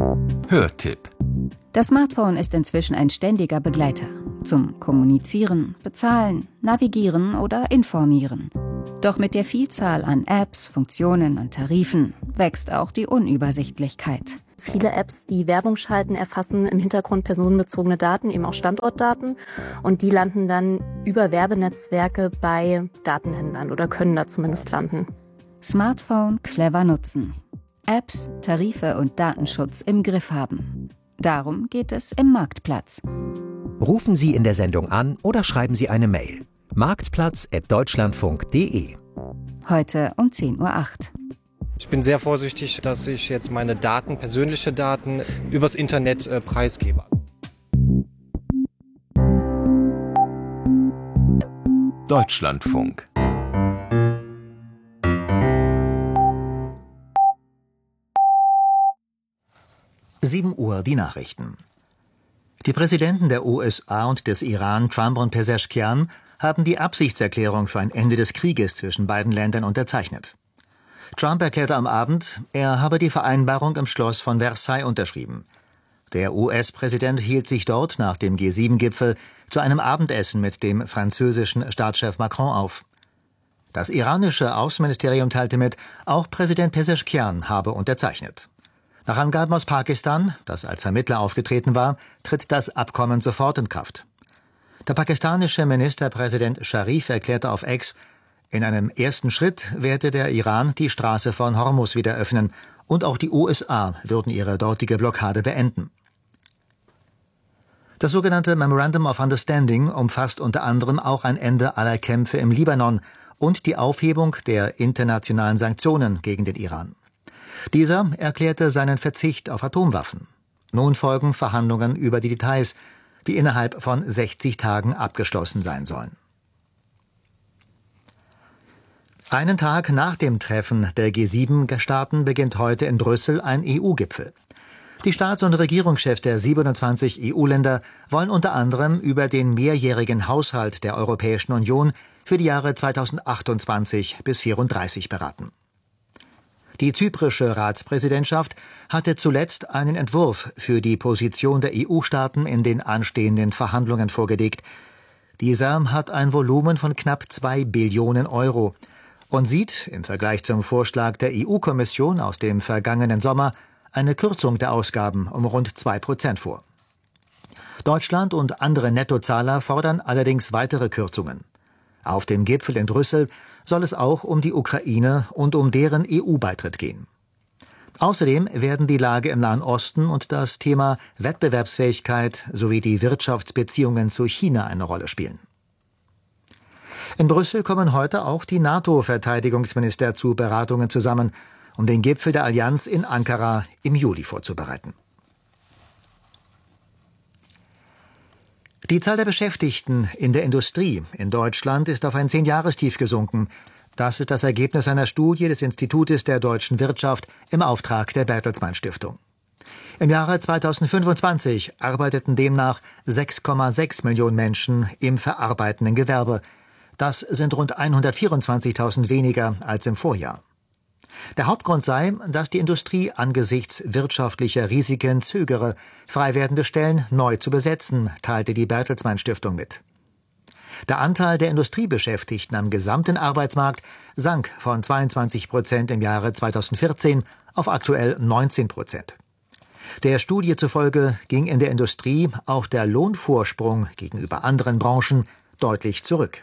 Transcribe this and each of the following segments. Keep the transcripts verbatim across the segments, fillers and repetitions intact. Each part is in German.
Hörtipp. Das Smartphone ist inzwischen ein ständiger Begleiter. Zum Kommunizieren, Bezahlen, Navigieren oder Informieren. Doch mit der Vielzahl an Apps, Funktionen und Tarifen wächst auch die Unübersichtlichkeit. Viele Apps, die Werbung schalten, erfassen im Hintergrund personenbezogene Daten, eben auch Standortdaten. Und die landen dann über Werbenetzwerke bei Datenhändlern oder können da zumindest landen. Smartphone clever nutzen. Apps, Tarife und Datenschutz im Griff haben. Darum geht es im Marktplatz. Rufen Sie in der Sendung an oder schreiben Sie eine Mail. marktplatz at deutschlandfunk punkt de. Heute um zehn Uhr acht. Ich bin sehr vorsichtig, dass ich jetzt meine Daten, persönliche Daten, übers Internet äh, preisgebe. Deutschlandfunk. sieben Uhr die Nachrichten. Die Präsidenten der U S A und des Iran, Trump und Pezeshkian, haben die Absichtserklärung für ein Ende des Krieges zwischen beiden Ländern unterzeichnet. Trump erklärte am Abend, er habe die Vereinbarung im Schloss von Versailles unterschrieben. Der U S-Präsident hielt sich dort nach dem G sieben Gipfel zu einem Abendessen mit dem französischen Staatschef Macron auf. Das iranische Außenministerium teilte mit, auch Präsident Pezeshkian habe unterzeichnet. Nach Angaben aus Pakistan, das als Vermittler aufgetreten war, tritt das Abkommen sofort in Kraft. Der pakistanische Ministerpräsident Sharif erklärte auf X, in einem ersten Schritt werde der Iran die Straße von Hormuz wieder öffnen und auch die U S A würden ihre dortige Blockade beenden. Das sogenannte Memorandum of Understanding umfasst unter anderem auch ein Ende aller Kämpfe im Libanon und die Aufhebung der internationalen Sanktionen gegen den Iran. Dieser erklärte seinen Verzicht auf Atomwaffen. Nun folgen Verhandlungen über die Details, die innerhalb von sechzig Tagen abgeschlossen sein sollen. Einen Tag nach dem Treffen der G sieben Staaten beginnt heute in Brüssel ein E U-Gipfel. Die Staats- und Regierungschefs der siebenundzwanzig E U-Länder wollen unter anderem über den mehrjährigen Haushalt der Europäischen Union für die Jahre zweitausendachtundzwanzig bis zweitausendvierunddreißig beraten. Die zyprische Ratspräsidentschaft hatte zuletzt einen Entwurf für die Position der E U-Staaten in den anstehenden Verhandlungen vorgelegt. Dieser hat ein Volumen von knapp zwei Billionen Euro und sieht im Vergleich zum Vorschlag der E U-Kommission aus dem vergangenen Sommer eine Kürzung der Ausgaben um rund zwei Prozent vor. Deutschland und andere Nettozahler fordern allerdings weitere Kürzungen. Auf dem Gipfel in Brüssel soll es auch um die Ukraine und um deren E U-Beitritt gehen. Außerdem werden die Lage im Nahen Osten und das Thema Wettbewerbsfähigkeit sowie die Wirtschaftsbeziehungen zu China eine Rolle spielen. In Brüssel kommen heute auch die NATO-Verteidigungsminister zu Beratungen zusammen, um den Gipfel der Allianz in Ankara im Juli vorzubereiten. Die Zahl der Beschäftigten in der Industrie in Deutschland ist auf ein Zehn-Jahrestief gesunken. Das ist das Ergebnis einer Studie des Institutes der deutschen Wirtschaft im Auftrag der Bertelsmann Stiftung. Im Jahre zweitausendfünfundzwanzig arbeiteten demnach sechs Komma sechs Millionen Menschen im verarbeitenden Gewerbe. Das sind rund hundertvierundzwanzigtausend weniger als im Vorjahr. Der Hauptgrund sei, dass die Industrie angesichts wirtschaftlicher Risiken zögere, frei werdende Stellen neu zu besetzen, teilte die Bertelsmann Stiftung mit. Der Anteil der Industriebeschäftigten am gesamten Arbeitsmarkt sank von zweiundzwanzig Prozent im Jahre zweitausendvierzehn auf aktuell neunzehn Prozent. Der Studie zufolge ging in der Industrie auch der Lohnvorsprung gegenüber anderen Branchen deutlich zurück.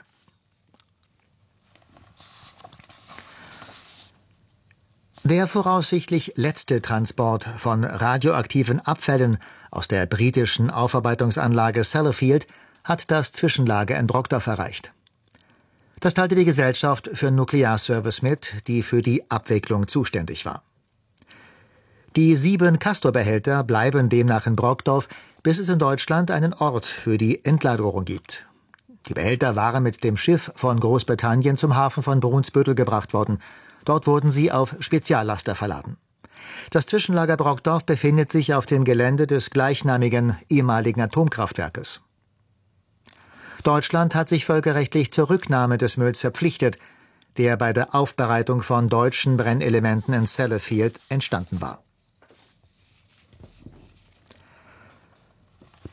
Der voraussichtlich letzte Transport von radioaktiven Abfällen aus der britischen Aufarbeitungsanlage Sellafield hat das Zwischenlager in Brokdorf erreicht. Das teilte die Gesellschaft für Nuklearservice mit, die für die Abwicklung zuständig war. Die sieben Castor-Behälter bleiben demnach in Brokdorf, bis es in Deutschland einen Ort für die Endlagerung gibt. Die Behälter waren mit dem Schiff von Großbritannien zum Hafen von Brunsbüttel gebracht worden. Dort wurden sie auf Speziallaster verladen. Das Zwischenlager Brokdorf befindet sich auf dem Gelände des gleichnamigen ehemaligen Atomkraftwerkes. Deutschland hat sich völkerrechtlich zur Rücknahme des Mülls verpflichtet, der bei der Aufbereitung von deutschen Brennelementen in Sellafield entstanden war.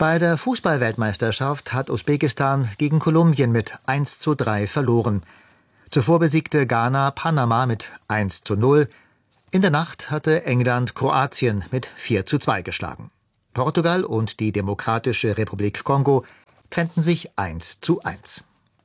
Bei der Fußball-Weltmeisterschaft hat Usbekistan gegen Kolumbien mit eins zu drei verloren. Zuvor besiegte Ghana Panama mit eins zu null. In der Nacht hatte England Kroatien mit vier zu zwei geschlagen. Portugal und die Demokratische Republik Kongo trennten sich eins zu eins.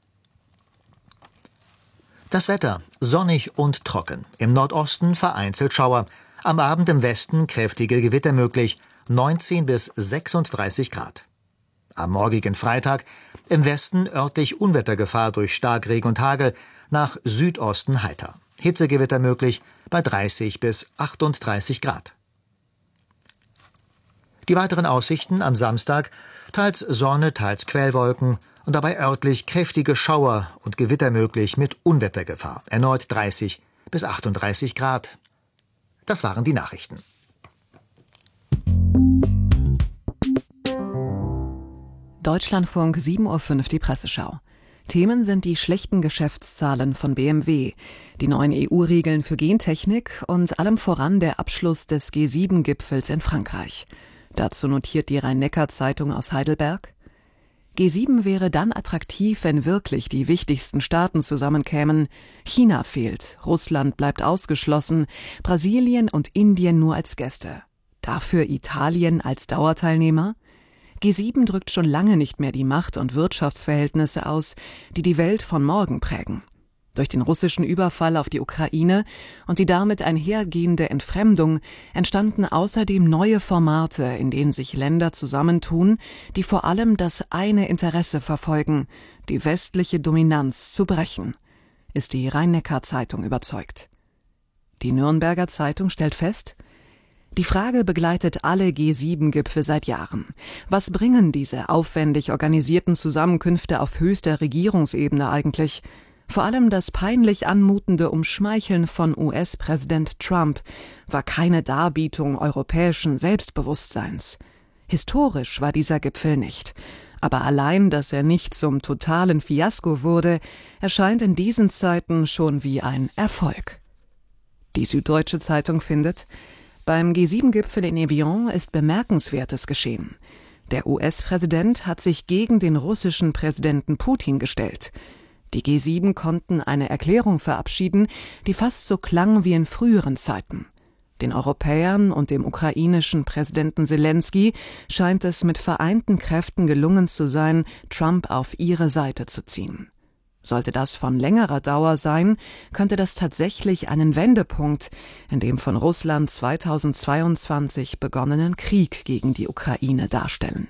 Das Wetter: sonnig und trocken. Im Nordosten vereinzelt Schauer. Am Abend im Westen kräftige Gewitter möglich. neunzehn bis sechsunddreißig Grad. Am morgigen Freitag im Westen örtlich Unwettergefahr durch Starkregen und Hagel, nach Südosten heiter. Hitzegewitter möglich bei dreißig bis achtunddreißig Grad. Die weiteren Aussichten am Samstag: teils Sonne, teils Quellwolken und dabei örtlich kräftige Schauer und Gewitter möglich mit Unwettergefahr. Erneut dreißig bis achtunddreißig Grad. Das waren die Nachrichten. Deutschlandfunk sieben Uhr fünf, die Presseschau. Themen sind die schlechten Geschäftszahlen von B M W, die neuen E U-Regeln für Gentechnik und allem voran der Abschluss des G sieben Gipfels in Frankreich. Dazu notiert die Rhein-Neckar-Zeitung aus Heidelberg: G sieben wäre dann attraktiv, wenn wirklich die wichtigsten Staaten zusammenkämen. China fehlt, Russland bleibt ausgeschlossen, Brasilien und Indien nur als Gäste. Dafür Italien als Dauerteilnehmer? G sieben drückt schon lange nicht mehr die Macht- und Wirtschaftsverhältnisse aus, die die Welt von morgen prägen. Durch den russischen Überfall auf die Ukraine und die damit einhergehende Entfremdung entstanden außerdem neue Formate, in denen sich Länder zusammentun, die vor allem das eine Interesse verfolgen: die westliche Dominanz zu brechen, ist die Rhein-Neckar-Zeitung überzeugt. Die Nürnberger Zeitung stellt fest: Die Frage begleitet alle G sieben Gipfel seit Jahren. Was bringen diese aufwendig organisierten Zusammenkünfte auf höchster Regierungsebene eigentlich? Vor allem das peinlich anmutende Umschmeicheln von U S-Präsident Trump war keine Darbietung europäischen Selbstbewusstseins. Historisch war dieser Gipfel nicht. Aber allein, dass er nicht zum totalen Fiasko wurde, erscheint in diesen Zeiten schon wie ein Erfolg. Die Süddeutsche Zeitung findet: Beim G sieben Gipfel in Evian ist Bemerkenswertes geschehen. Der U S-Präsident hat sich gegen den russischen Präsidenten Putin gestellt. Die G sieben konnten eine Erklärung verabschieden, die fast so klang wie in früheren Zeiten. Den Europäern und dem ukrainischen Präsidenten Selensky scheint es mit vereinten Kräften gelungen zu sein, Trump auf ihre Seite zu ziehen. Sollte das von längerer Dauer sein, könnte das tatsächlich einen Wendepunkt in dem von Russland zweitausendzweiundzwanzig begonnenen Krieg gegen die Ukraine darstellen.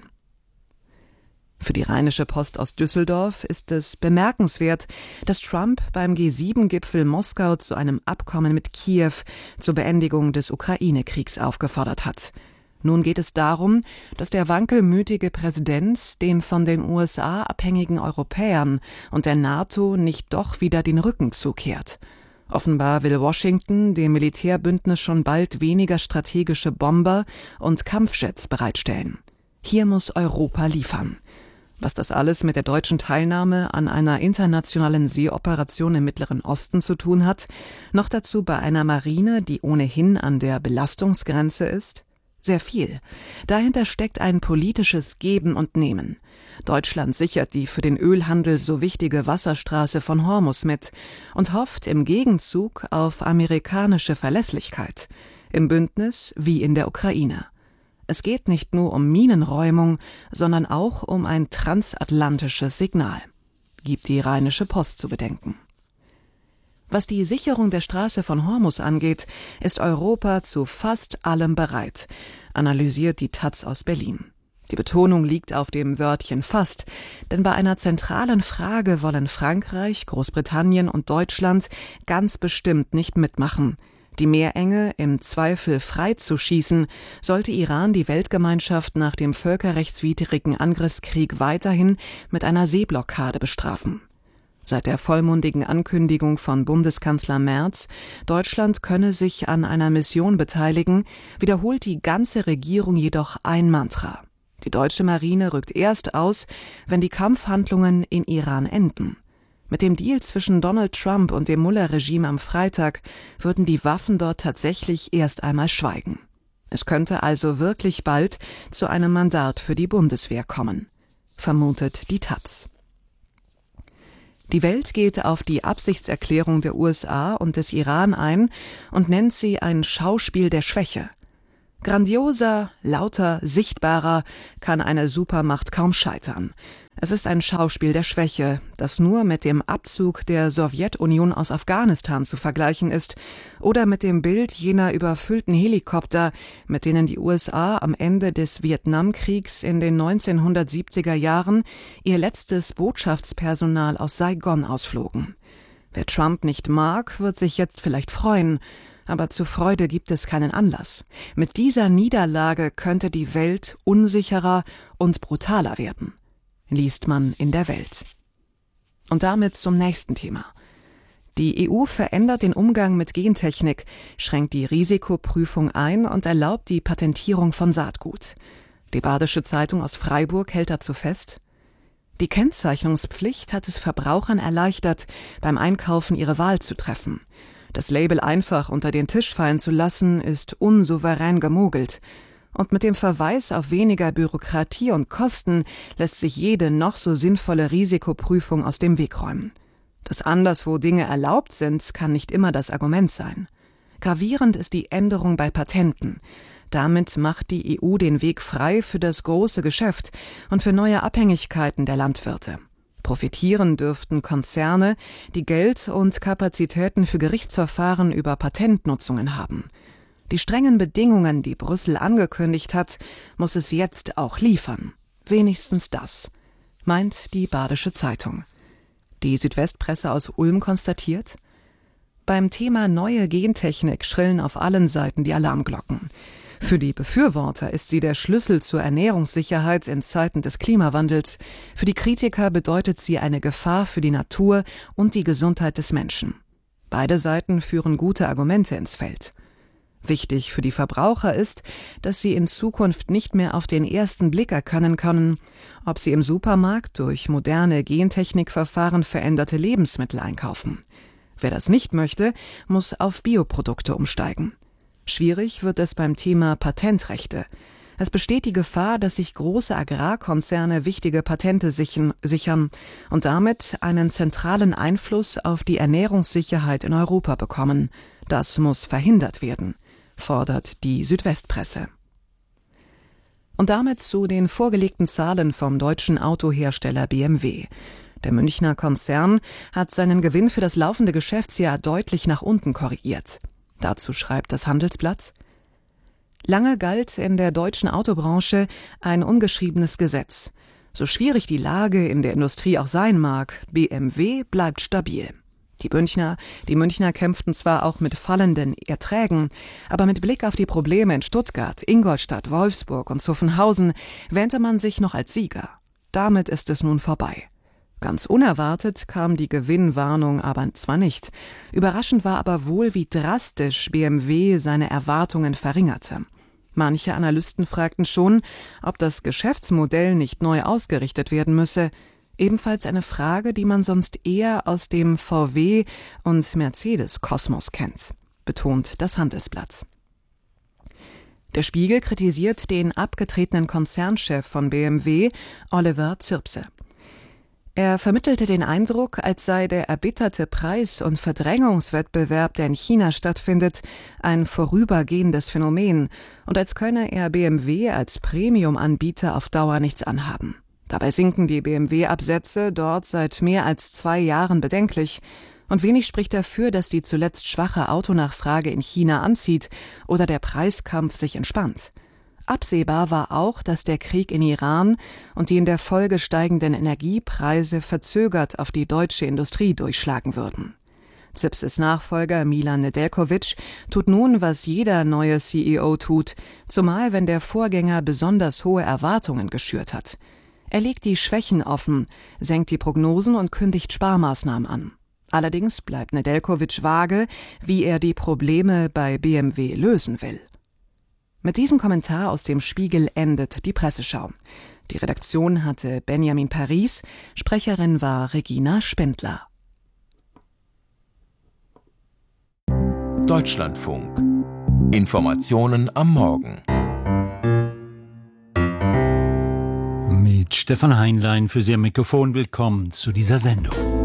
Für die Rheinische Post aus Düsseldorf ist es bemerkenswert, dass Trump beim G sieben Gipfel Moskau zu einem Abkommen mit Kiew zur Beendigung des Ukraine-Kriegs aufgefordert hat. Nun geht es darum, dass der wankelmütige Präsident den von den U S A abhängigen Europäern und der NATO nicht doch wieder den Rücken zukehrt. Offenbar will Washington dem Militärbündnis schon bald weniger strategische Bomber und Kampfjets bereitstellen. Hier muss Europa liefern. Was das alles mit der deutschen Teilnahme an einer internationalen Seeoperation im Mittleren Osten zu tun hat, noch dazu bei einer Marine, die ohnehin an der Belastungsgrenze ist? Sehr viel. Dahinter steckt ein politisches Geben und Nehmen. Deutschland sichert die für den Ölhandel so wichtige Wasserstraße von Hormuz mit und hofft im Gegenzug auf amerikanische Verlässlichkeit, im Bündnis wie in der Ukraine. Es geht nicht nur um Minenräumung, sondern auch um ein transatlantisches Signal, gibt die Rheinische Post zu bedenken. Was die Sicherung der Straße von Hormuz angeht, ist Europa zu fast allem bereit, analysiert die Taz aus Berlin. Die Betonung liegt auf dem Wörtchen fast, denn bei einer zentralen Frage wollen Frankreich, Großbritannien und Deutschland ganz bestimmt nicht mitmachen. Die Meerenge im Zweifel freizuschießen, sollte Iran die Weltgemeinschaft nach dem völkerrechtswidrigen Angriffskrieg weiterhin mit einer Seeblockade bestrafen. Seit der vollmundigen Ankündigung von Bundeskanzler Merz, Deutschland könne sich an einer Mission beteiligen, wiederholt die ganze Regierung jedoch ein Mantra: Die deutsche Marine rückt erst aus, wenn die Kampfhandlungen in Iran enden. Mit dem Deal zwischen Donald Trump und dem Mullah-Regime am Freitag würden die Waffen dort tatsächlich erst einmal schweigen. Es könnte also wirklich bald zu einem Mandat für die Bundeswehr kommen, vermutet die Taz. Die Welt geht auf die Absichtserklärung der U S A und des Iran ein und nennt sie ein Schauspiel der Schwäche. Grandioser, lauter, sichtbarer kann eine Supermacht kaum scheitern. Es ist ein Schauspiel der Schwäche, das nur mit dem Abzug der Sowjetunion aus Afghanistan zu vergleichen ist oder mit dem Bild jener überfüllten Helikopter, mit denen die U S A am Ende des Vietnamkriegs in den neunzehnhundertsiebziger Jahren ihr letztes Botschaftspersonal aus Saigon ausflogen. Wer Trump nicht mag, wird sich jetzt vielleicht freuen, aber zur Freude gibt es keinen Anlass. Mit dieser Niederlage könnte die Welt unsicherer und brutaler werden, liest man in der Welt. Und damit zum nächsten Thema. Die E U verändert den Umgang mit Gentechnik, schränkt die Risikoprüfung ein und erlaubt die Patentierung von Saatgut. Die Badische Zeitung aus Freiburg hält dazu fest: Die Kennzeichnungspflicht hat es Verbrauchern erleichtert, beim Einkaufen ihre Wahl zu treffen. Das Label einfach unter den Tisch fallen zu lassen, ist unsouverän gemogelt. Und mit dem Verweis auf weniger Bürokratie und Kosten lässt sich jede noch so sinnvolle Risikoprüfung aus dem Weg räumen. Dass anderswo Dinge erlaubt sind, kann nicht immer das Argument sein. Gravierend ist die Änderung bei Patenten. Damit macht die E U den Weg frei für das große Geschäft und für neue Abhängigkeiten der Landwirte. Profitieren dürften Konzerne, die Geld und Kapazitäten für Gerichtsverfahren über Patentnutzungen haben. Die strengen Bedingungen, die Brüssel angekündigt hat, muss es jetzt auch liefern. Wenigstens das, meint die Badische Zeitung. Die Südwestpresse aus Ulm konstatiert: Beim Thema neue Gentechnik schrillen auf allen Seiten die Alarmglocken. Für die Befürworter ist sie der Schlüssel zur Ernährungssicherheit in Zeiten des Klimawandels. Für die Kritiker bedeutet sie eine Gefahr für die Natur und die Gesundheit des Menschen. Beide Seiten führen gute Argumente ins Feld. Wichtig für die Verbraucher ist, dass sie in Zukunft nicht mehr auf den ersten Blick erkennen können, ob sie im Supermarkt durch moderne Gentechnikverfahren veränderte Lebensmittel einkaufen. Wer das nicht möchte, muss auf Bioprodukte umsteigen. Schwierig wird es beim Thema Patentrechte. Es besteht die Gefahr, dass sich große Agrarkonzerne wichtige Patente sichern und damit einen zentralen Einfluss auf die Ernährungssicherheit in Europa bekommen. Das muss verhindert werden, fordert die Südwestpresse. Und damit zu den vorgelegten Zahlen vom deutschen Autohersteller B M W. Der Münchner Konzern hat seinen Gewinn für das laufende Geschäftsjahr deutlich nach unten korrigiert. Dazu schreibt das Handelsblatt: Lange galt in der deutschen Autobranche ein ungeschriebenes Gesetz. So schwierig die Lage in der Industrie auch sein mag, B M W bleibt stabil. Die Münchner, die Münchner kämpften zwar auch mit fallenden Erträgen, aber mit Blick auf die Probleme in Stuttgart, Ingolstadt, Wolfsburg und Zuffenhausen wähnte man sich noch als Sieger. Damit ist es nun vorbei. Ganz unerwartet kam die Gewinnwarnung aber zwar nicht. Überraschend war aber wohl, wie drastisch B M W seine Erwartungen verringerte. Manche Analysten fragten schon, ob das Geschäftsmodell nicht neu ausgerichtet werden müsse. Ebenfalls eine Frage, die man sonst eher aus dem V W- und Mercedes-Kosmos kennt, betont das Handelsblatt. Der Spiegel kritisiert den abgetretenen Konzernchef von B M W, Oliver Zirpse. Er vermittelte den Eindruck, als sei der erbitterte Preis- und Verdrängungswettbewerb, der in China stattfindet, ein vorübergehendes Phänomen und als könne er B M W als Premium-Anbieter auf Dauer nichts anhaben. Dabei sinken die B M W-Absätze dort seit mehr als zwei Jahren bedenklich und wenig spricht dafür, dass die zuletzt schwache Autonachfrage in China anzieht oder der Preiskampf sich entspannt. Absehbar war auch, dass der Krieg in Iran und die in der Folge steigenden Energiepreise verzögert auf die deutsche Industrie durchschlagen würden. Zipses Nachfolger Milan Nedeljković tut nun, was jeder neue C E O tut, zumal wenn der Vorgänger besonders hohe Erwartungen geschürt hat. Er legt die Schwächen offen, senkt die Prognosen und kündigt Sparmaßnahmen an. Allerdings bleibt Nedeljković vage, wie er die Probleme bei B M W lösen will. Mit diesem Kommentar aus dem Spiegel endet die Presseschau. Die Redaktion hatte Benjamin Paris, Sprecherin war Regina Spendler. Deutschlandfunk Informationen am Morgen. Mit Stefan Heinlein für Sie am Mikrofon. Willkommen zu dieser Sendung.